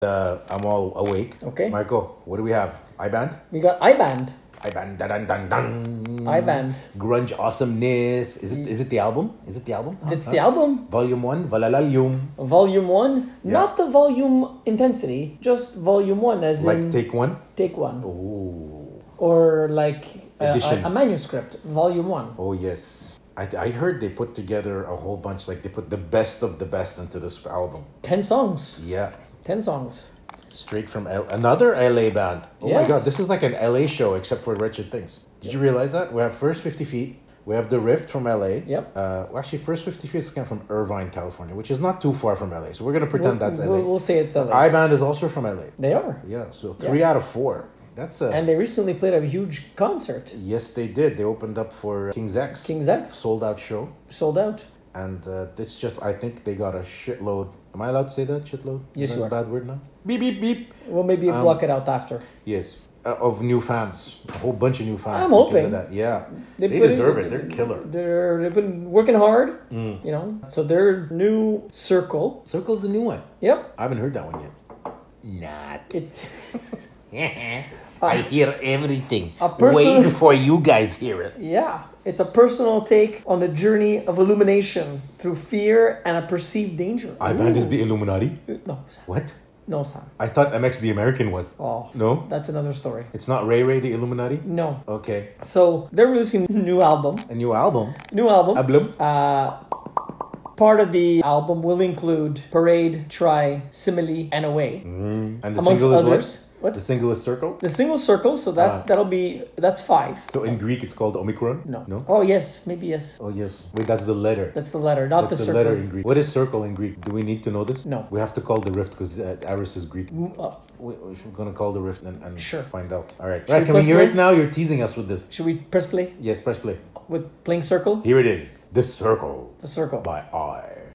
I'm all awake. Okay. Marco, what do we have? iBand? We got iBand. iBand. Dun, dun, dun. iBand. Grunge awesomeness. Is it the album? Is it the album? It's the album. Volume 1. Valalalyum. Volume 1. Yeah. Not the volume intensity. Just volume 1 as Like in... take 1? Take 1. Oh. Or like Edition. a manuscript. Volume 1. Oh, yes. I heard they put together a whole bunch, like they put the best of the best into this album. 10 songs. Yeah. 10 songs. Straight from another LA band. Oh my Yes. God, this is like an LA show except for Wretched Things. Did you realize that? We have First 50 Feet. We have The Rift from LA. Yep. Well, actually, First 50 Feet is kind of from Irvine, California, which is not too far from LA. So we're going to pretend that's LA. We'll say it's LA. iBand is also from LA. They are. Yeah, so 3 out of 4. That's a... And they recently played a huge concert. Yes, they did. They opened up for King's X. King's X. Sold out show. Sold out. And this just, I think they got a shitload. Am I allowed to say that? Shitload? Yes, Is that you a are. bad word now? Beep, beep, beep. We'll maybe block it out after. Yes. Of new fans. A whole bunch of new fans. I'm because hoping. of that. Yeah. They They put deserve it. They're killer. They've been working hard, you know. So their new Circle. Circle's a new one. Yep. I haven't heard that one yet. Not. It's I hear everything. A person- Way before you guys hear it. yeah. It's a personal take on the journey of illumination through fear and a perceived danger. iBand is the Illuminati? No, Sam. What? No, Sam. I thought MX the American was. Oh, No? that's another story. It's not Ray Ray the Illuminati? No. Okay. So they're releasing a new album. A new album. New album. Album. Part of the album will include Parade, Try, Simile, and Away. And the Amongst single is others. what? The single is Circle? The single Circle, so that's 5. So in Greek it's called Omicron? No. No? Oh yes, maybe yes. Oh yes. Wait, that's the letter. That's the letter, not That's the the circle. letter in Greek. What is circle in Greek? Do we need to know this? No. We have to call the rift because Aris is Greek. Uh, We're going to call the rift and Sure. find out. All right. Should Right, we can we press hear play? it now? You're teasing us with this. should we press play Yes, press play. with playing Circle? Here it is. The Circle The Circle. by I.